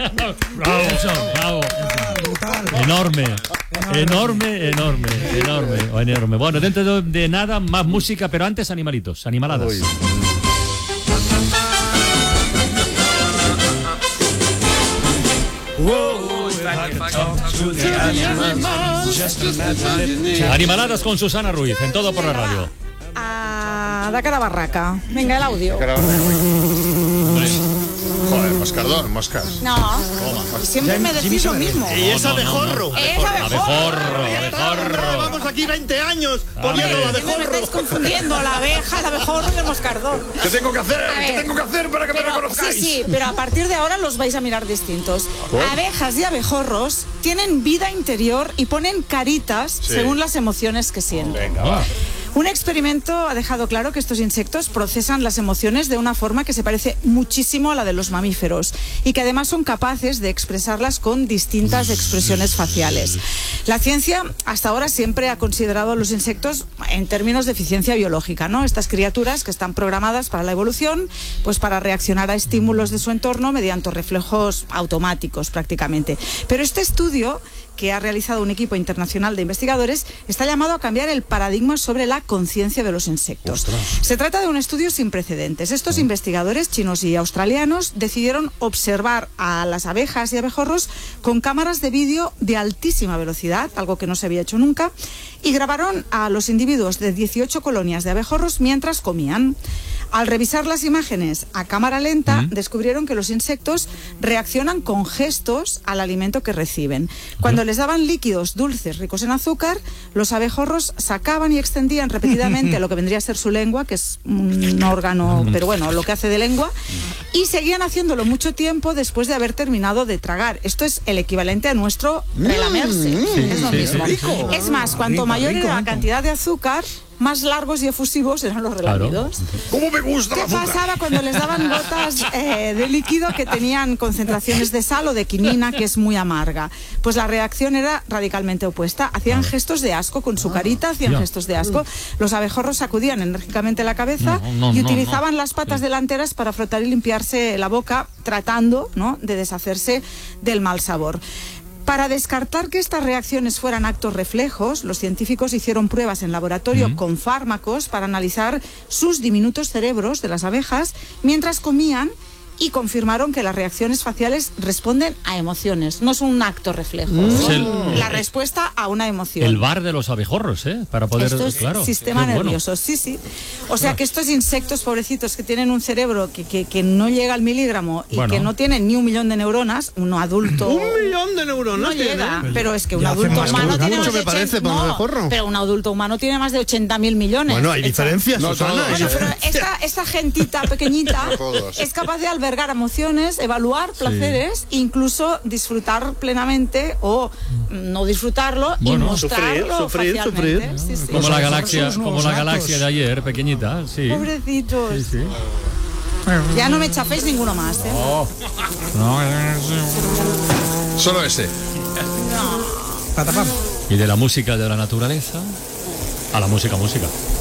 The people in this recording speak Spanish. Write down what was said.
Bravo. Enorme. Bueno, dentro de nada, más música, pero antes animalitos, animaladas. Animaladas con Susana Ruiz, en Todo por la Radio. Da cara barraca. Venga, el audio. Joder, moscardón, moscas. No, siempre me decís lo mismo. Y es abejorro. Es abejorro. Vamos aquí 20 años poniendo Me abejorro. estáis confundiendo la abeja, el abejorro y el moscardón. ¿Qué tengo que hacer? A ver, ¿Qué tengo que hacer para que me reconozcáis? Sí, pero a partir de ahora los vais a mirar distintos. Abejas y abejorros tienen vida interior y ponen caritas según las emociones que sienten. Venga, va. Un experimento ha dejado claro que estos insectos procesan las emociones de una forma que se parece muchísimo a la de los mamíferos y que además son capaces de expresarlas con distintas expresiones faciales. La ciencia hasta ahora siempre ha considerado a los insectos en términos de eficiencia biológica, ¿no? Estas criaturas que están programadas para la evolución, pues para reaccionar a estímulos de su entorno mediante reflejos automáticos prácticamente. Pero este estudio que ha realizado un equipo internacional de investigadores está llamado a cambiar el paradigma sobre la conciencia de los insectos. Se trata de un estudio sin precedentes. Estos investigadores chinos y australianos decidieron observar a las abejas y abejorros con cámaras de vídeo de altísima velocidad, algo que no se había hecho nunca, y grabaron a los individuos de 18 colonias de abejorros mientras comían. Al revisar las imágenes a cámara lenta, descubrieron que los insectos reaccionan con gestos al alimento que reciben. Cuando les daban líquidos dulces ricos en azúcar, los abejorros sacaban y extendían repetidamente lo que vendría a ser su lengua, que es un órgano, pero bueno, lo que hace de lengua, y seguían haciéndolo mucho tiempo después de haber terminado de tragar. Esto es el equivalente a nuestro relamerse. Es lo mismo. Es más, cuanto mayor era la cantidad de azúcar, más largos y efusivos eran los relamidos. ¿Cómo me gusta ¿Qué la azúcar? pasaba cuando les daban gotas de líquido que tenían concentraciones de sal o de quinina, que es muy amarga? Pues la reacción era radicalmente opuesta. Hacían gestos de asco con su carita, hacían gestos de asco. Los abejorros sacudían enérgicamente la cabeza y utilizaban las patas delanteras para frotar y limpiarse la boca, tratando, ¿no?, de deshacerse del mal sabor. Para descartar que estas reacciones fueran actos reflejos, los científicos hicieron pruebas en laboratorio con fármacos para analizar sus diminutos cerebros de las abejas mientras comían y confirmaron que las reacciones faciales responden a emociones, no es un acto reflejo, la respuesta a una emoción. El bar de los abejorros, para poder... Esto es sistema nervioso, sí. O sea que estos insectos pobrecitos que tienen un cerebro que no llega al miligramo y que no tienen ni 1 millón de neuronas, un adulto... 1 millón de neuronas no llega, tiene. pero es que un adulto humano tiene más de 80, pero un adulto humano tiene más de 80.000 millones. Bueno, hay diferencias, Susana. Bueno, pero esta gentita pequeñita es capaz de albergar emociones, evaluar placeres, incluso disfrutar plenamente o no disfrutarlo y mostrarlo facialmente. Sí. Como la galaxia de ayer, pequeñita, sí. Pobrecitos. Sí. Ya no me chaféis ninguno más, Solo ese. Y de la música de la naturaleza a la música.